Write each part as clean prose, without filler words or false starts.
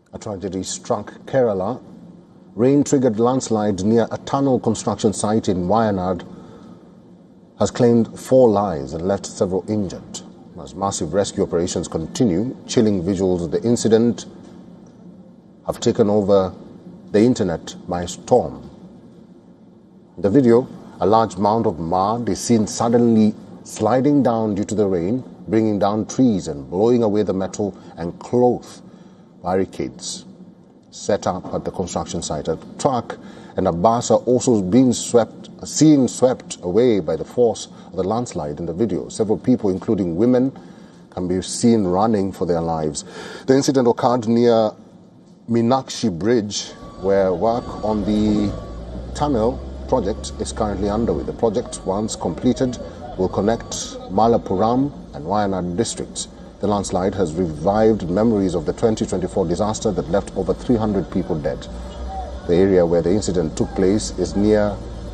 A tragedy struck Kerala. Rain-triggered landslide near a tunnel construction site in Wayanad has claimed 4 lives and left several injured. As massive rescue operations continue, chilling visuals of the incident have taken over the internet by storm. In the video, a large mound of mud is seen suddenly sliding down due to the rain, bringing down trees and blowing away the metal and cloth barricades set up at the construction site. A truck and a bus are also being swept away by the force of the landslide in the video. Several people, including women, can be seen running for their lives. The incident occurred near Meenakshi Bridge, where work on the tunnel project is currently underway. The project, once completed, will connect Malappuram and Wayanad districts. The landslide has revived memories of the 2024 disaster that left over 300 people dead. The area where the incident took place is near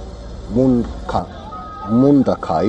Mundakai,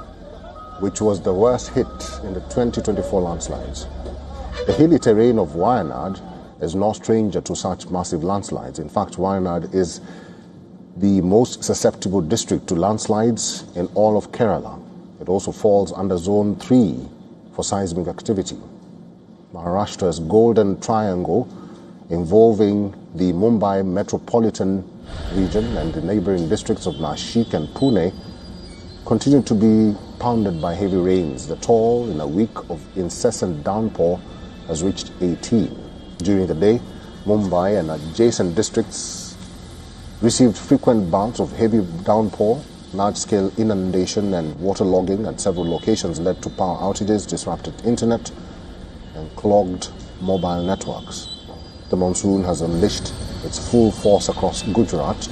which was the worst hit in the 2024 landslides. The hilly terrain of Wayanad is no stranger to such massive landslides. In fact, Wayanad is the most susceptible district to landslides in all of Kerala. It also falls under Zone 3 for seismic activity. Maharashtra's Golden Triangle, involving the Mumbai metropolitan region and the neighboring districts of Nashik and Pune, continue to be pounded by heavy rains. The toll in a week of incessant downpour has reached 18. During the day, Mumbai and adjacent districts received frequent bouts of heavy downpour. Large-scale inundation and waterlogging at several locations led to power outages, disrupted internet, and clogged mobile networks. The monsoon has unleashed its full force across Gujarat,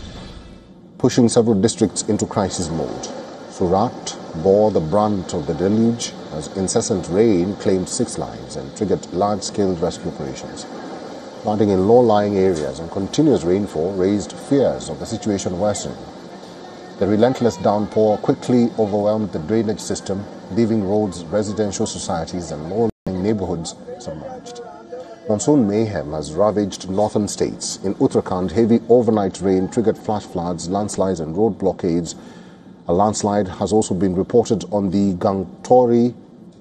pushing several districts into crisis mode. Surat bore the brunt of the deluge as incessant rain claimed 6 lives and triggered large-scale rescue operations. Flooding in low-lying areas and continuous rainfall raised fears of the situation worsening. The relentless downpour quickly overwhelmed the drainage system, leaving roads, residential societies and low-lying neighborhoods submerged. Monsoon mayhem has ravaged northern states. In Uttarakhand, heavy overnight rain triggered flash floods, landslides and road blockades. A landslide has also been reported on the Gangtori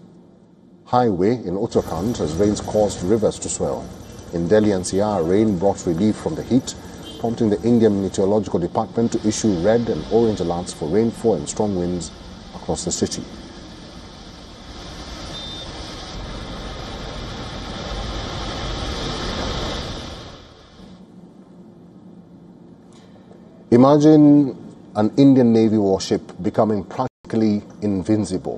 highway in Uttarakhand as rains caused rivers to swell. In Delhi NCR, rain brought relief from the heat, prompting the Indian Meteorological Department to issue red and orange alerts for rainfall and strong winds across the city. Imagine an Indian Navy warship becoming practically invincible.